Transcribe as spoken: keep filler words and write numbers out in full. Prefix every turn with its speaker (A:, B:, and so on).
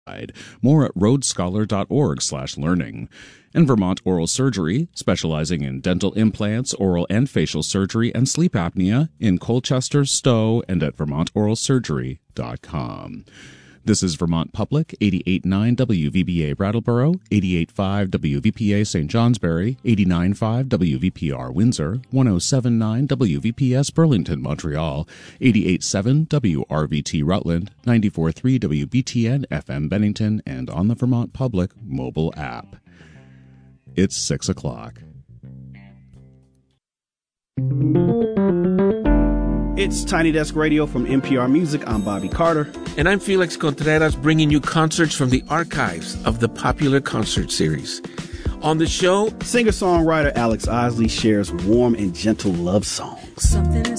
A: More at rhodescholar.org slash learning. And Vermont Oral Surgery, specializing in dental implants, oral and facial surgery, and sleep apnea in Colchester, Stowe, and at vermont oral surgery dot com. This is Vermont Public, eighty-eight point nine W V B A Brattleboro, eighty-eight point five W V P A Saint Johnsbury, eighty-nine point five W V P R Windsor, one oh seven point nine W V P S Burlington, Montreal, eighty-eight point seven W R V T Rutland, ninety-four point three W B T N F M Bennington, and on the Vermont Public mobile app. It's six o'clock.
B: It's Tiny Desk Radio from N P R Music. I'm Bobby Carter.
C: And I'm Felix Contreras, bringing you concerts from the archives of the popular concert series. On the show,
B: singer-songwriter Alex Isley shares warm and gentle love songs.
D: Something